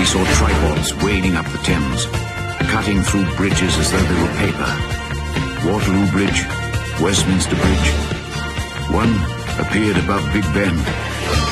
He saw tripods wading up the Thames, cutting through bridges as though they were paper. Waterloo Bridge, Westminster Bridge. One appeared above Big Ben.